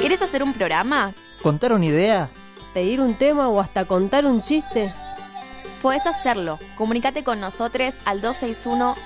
¿Quieres hacer un programa? ¿Contar una idea? ¿Pedir un tema o hasta contar un chiste? Podés hacerlo. Comunícate con nosotros al